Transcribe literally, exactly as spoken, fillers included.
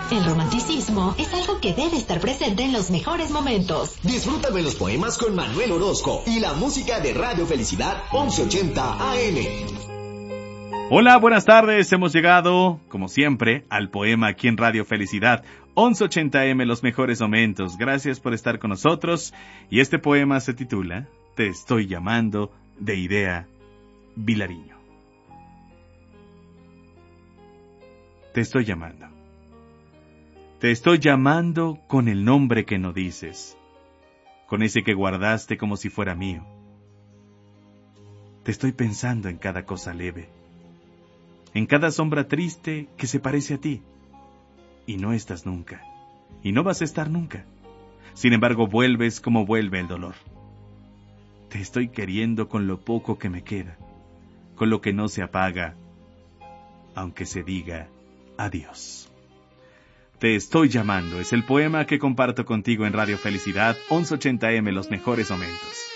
El romanticismo es algo que debe estar presente en los mejores momentos. Disfrútame los poemas con Manuel Orozco y la música de Radio Felicidad once ochenta A M. Hola, buenas tardes. Hemos llegado, como siempre, al poema aquí en Radio Felicidad once ochenta A M, los mejores momentos. Gracias por estar con nosotros. Y este poema se titula Te estoy llamando, de Idea Vilariño. Te estoy llamando. Te estoy llamando con el nombre que no dices, con ese que guardaste como si fuera mío. Te estoy pensando en cada cosa leve, en cada sombra triste que se parece a ti. Y no estás nunca, y no vas a estar nunca. Sin embargo, vuelves como vuelve el dolor. Te estoy queriendo con lo poco que me queda, con lo que no se apaga, aunque se diga adiós. Te estoy llamando es el poema que comparto contigo en Radio Felicidad once ochenta A M, los mejores momentos.